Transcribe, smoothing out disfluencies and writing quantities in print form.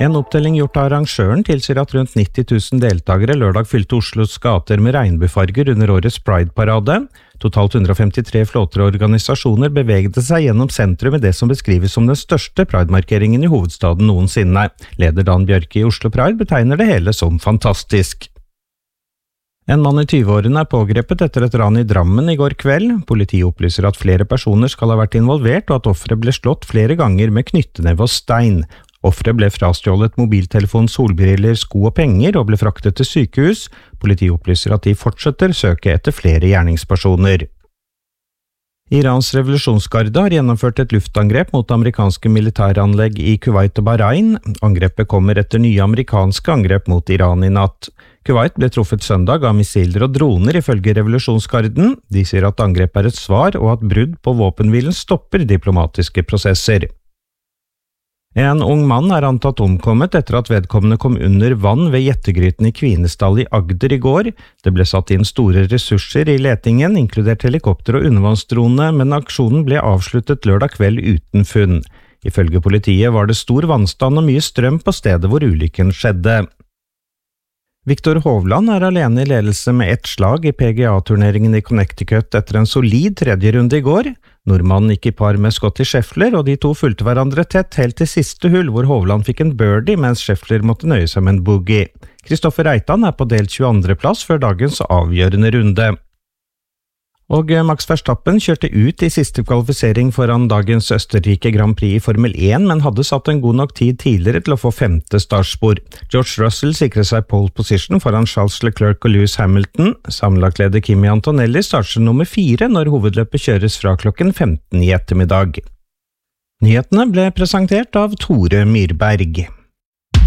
En opptelling gjort av arrangøren tilsier at rundt 90 000 deltakere lørdag fylte Oslos gater med regnbuefarger under årets Pride-parade. Totalt 153 flåter og organisasjoner bevegde seg gjennom sentrum i det som beskrives som den største Pride-markeringen i hovedstaden noensinne. Leder Dan Bjørke i Oslo Pride betegner det hele som fantastisk. En mann i 20-årene er pågrepet etter et ran i Drammen i går kveld. Politiet opplyser at flere personer skal ha vært involvert, og at offeret ble slått flere ganger med knyttneve og stein. Offeret ble frastjålet mobiltelefon, solbriller, sko og penger og ble fraktet til sykehus. Politiet opplyser at de fortsetter søke etter flere gjerningspersoner. Irans revolusjonsgarde har gjennomført et luftangrep mot amerikanske militæranlegg i Kuwait og Bahrain. Angrepet kommer etter nye amerikanske angrep mot Iran i natt. Kuwait ble truffet søndag av missiler og droner ifølge revolusjonsgarden. De sier at angrepet er et svar og at brudd på våpenhvilen stopper diplomatiske prosesser. En ung mann er antatt omkommet etter at vedkommende kom under vann ved Gjettegryten i Kvinesdal i Agder i går. Det ble satt inn store ressurser i letingen, inkludert helikopter og undervannsdrone, men aksjonen ble avsluttet lørdag kveld uten funn. Ifølge politiet var det stor vannstand og mye strøm på stedet hvor ulykken skjedde. Viktor Hovland er alene i ledelse med ett slag i PGA-turneringen i Connecticut etter en solid tredje runde i går. Nordmannen gikk i par med Scottie Scheffler, og de to fulgte hverandre tett helt til siste hull, hvor Hovland fikk en birdie, mens Scheffler måtte nøye seg med en boogie. Kristoffer Reitan er på delt 22. plass før dagens avgjørende runde. Og Max Verstappen kjørte ut i siste kvalifisering foran dagens Østerrike Grand Prix i Formel 1, men hadde satt en god nok tid tidligere til å få 5. startspor. George Russell sikret seg pole position foran Charles Leclerc og Lewis Hamilton. Sammenlagtleder Kimi Antonelli starter nummer 4 når hovedløpet kjøres fra klokken 15 i ettermiddag. Nyhetene ble presentert av Tore Myrberg.